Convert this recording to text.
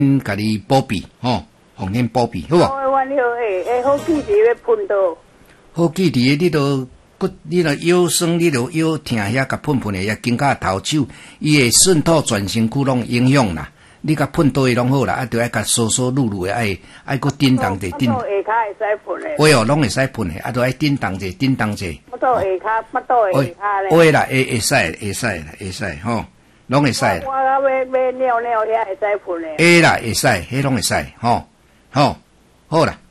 家己保庇吼，奉献保庇，好无？ 阮了好记伫咧喷倒。 好记伫你都腰酸，你都腰疼遐，甲喷喷的遐，经过头手，伊会渗透全身躯拢影响啦。你甲喷倒伊拢好啦，啊，着爱甲疏疏撸撸的，爱佫叮当者叮。 我下骹会使喷的。 会哦，拢会使喷的，啊，着爱叮当者叮当者。 我倒下骹，我倒下骹咧。 会啦，会使吼，拢会使。 我要尿遐会使喷的。 会啦，会使，迄拢会使，吼，好啦。